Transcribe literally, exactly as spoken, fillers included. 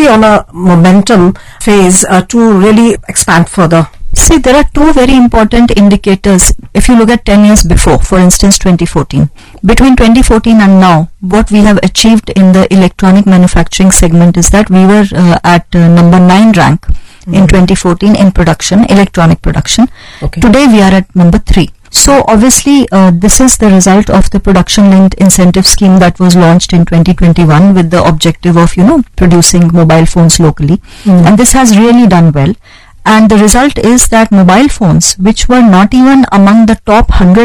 really on a momentum phase uh, to really expand further? See, there are two very important indicators. If you look at ten years before, for instance, twenty fourteen. Between twenty fourteen and now, what we have achieved in the electronic manufacturing segment is that we were uh, at uh, number nine rank mm-hmm. in twenty fourteen in production, electronic production. Okay. Today we are at number three. So obviously, uh, this is the result of the production-linked incentive scheme that was launched in twenty twenty-one with the objective of, you know, producing mobile phones locally. Mm-hmm. And this has really done well. And the result is that mobile phones, which were not even among the top one hundred